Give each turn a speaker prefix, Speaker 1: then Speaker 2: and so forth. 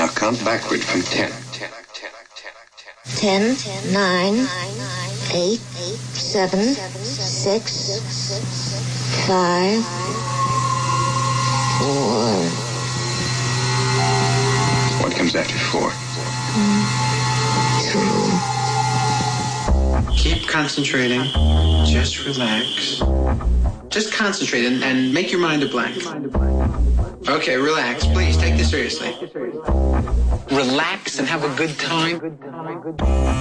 Speaker 1: Now count backward from 10.
Speaker 2: 10, 9, 8, 7, 6, 5, 4.
Speaker 1: What comes after 4?
Speaker 2: 2.
Speaker 3: Keep concentrating. Just relax. Just concentrate and make your mind a blank. Okay, relax. Please, take this seriously. Relax and have a good time.